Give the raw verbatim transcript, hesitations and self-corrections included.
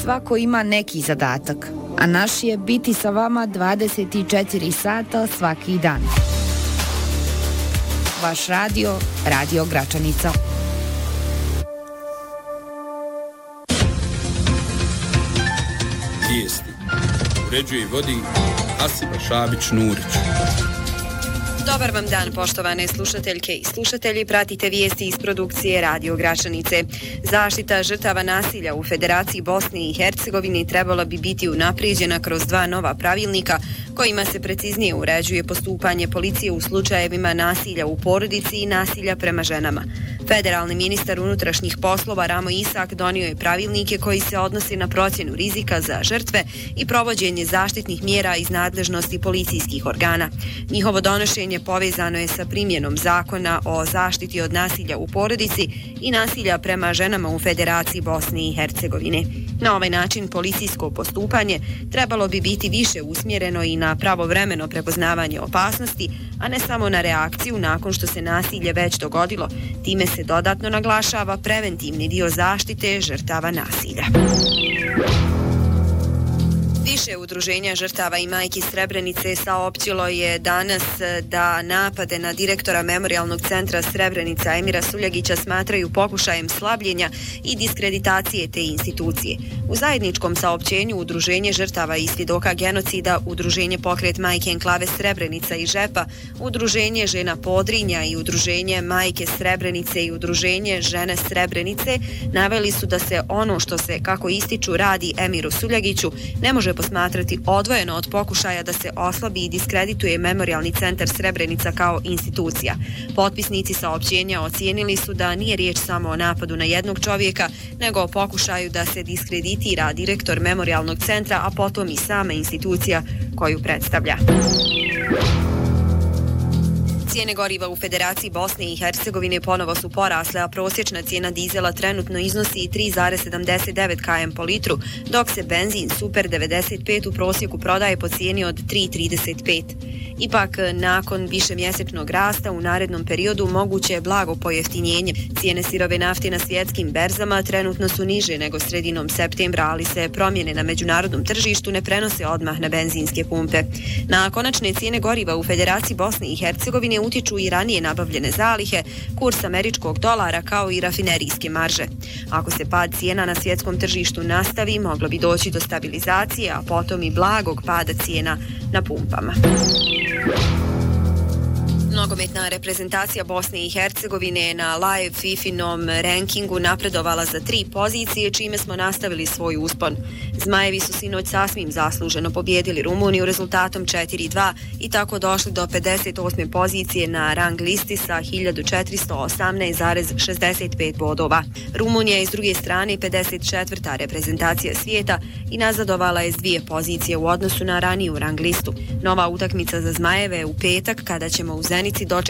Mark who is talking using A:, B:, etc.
A: Svako ima neki zadatak, a naš je biti sa vama dvadeset četiri sata svaki dan. Vaš radio, Radio Gračanica.
B: Vijesti. Uređuje i vodi Asiba Šabić-Nurić.
C: Dobar vam dan, poštovane slušateljke i slušatelji. Pratite vijesti iz produkcije Radio Gračanice. Zaštita žrtava nasilja u Federaciji Bosne i Hercegovine trebala bi biti unaprijeđena kroz dva nova pravilnika kojima se preciznije uređuje postupanje policije u slučajevima nasilja u porodici i nasilja prema ženama. Federalni ministar unutrašnjih poslova Ramo Isak donio je pravilnike koji se odnose na procjenu rizika za žrtve i provođenje zaštitnih mjera iz nadležnosti policijskih organa. Njihovo donošenje povezano je sa primjenom zakona o zaštiti od nasilja u porodici i nasilja prema ženama u Federaciji Bosne i Hercegovine. Na ovaj način policijsko postupanje trebalo bi biti više usmjereno i na pravovremeno prepoznavanje opasnosti, a ne samo na reakciju nakon što se nasilje već dogodilo. Time se dodatno naglašava preventivni dio zaštite žrtava nasilja. Više udruženja žrtava i majki Srebrenice saopćilo je danas da napade na direktora Memorijalnog centra Srebrenica Emira Suljagića smatraju pokušajem slabljenja i diskreditacije te institucije. U zajedničkom saopćenju Udruženje žrtava i svjedoka genocida, Udruženje Pokret majke enklave Srebrenica i Žepa, Udruženje žena Podrinja i Udruženje majke Srebrenice i Udruženje žene Srebrenice naveli su da se ono što se, kako ističu, radi Emiru Suljagiću ne može posmatrati odvojeno od pokušaja da se oslabi i diskredituje Memorijalni centar Srebrenica kao institucija. Potpisnici saopćenja ocijenili su da nije riječ samo o napadu na jednog čovjeka, nego o pokušaju da se diskreditira direktor Memorijalnog centra, a potom i sama institucija koju predstavlja. Cijene goriva u Federaciji Bosne i Hercegovine ponovo su porasle, a prosječna cijena dizela trenutno iznosi tri zarez sedamdeset devet kilometara po litru, dok se benzin Super devedeset pet u prosjeku prodaje po cijeni od tri zarez trideset pet. Ipak, nakon višemjesečnog rasta u narednom periodu moguće je blago pojeftinjenje. Cijene sirove nafte na svjetskim berzama trenutno su niže nego sredinom septembra, ali se promjene na međunarodnom tržištu ne prenose odmah na benzinske pumpe. Na konačne cijene goriva u Federaciji Bosne i Hercegovine utječu i ranije nabavljene zalihe, kurs američkog dolara kao i rafinerijske marže. Ako se pad cijena na svjetskom tržištu nastavi, moglo bi doći do stabilizacije, a potom i blagog pada cijena na pumpama. Nogometna reprezentacija Bosne i Hercegovine na live fifinom rankingu napredovala za tri pozicije, čime smo nastavili svoj uspon. Zmajevi su sinoć sasvim zasluženo pobjedili Rumuniju rezultatom četiri dva i tako došli do pedeset osme pozicije na rang listi sa hiljadu četiristo osamnaest zarez šezdeset pet bodova. Rumunija je s druge strane pedeset četvrta reprezentacija svijeta i nazadovala je s dvije pozicije u odnosu na raniju rang listu. Nova utakmica za Zmajeve je u petak, kada ćemo u Zenici dočekati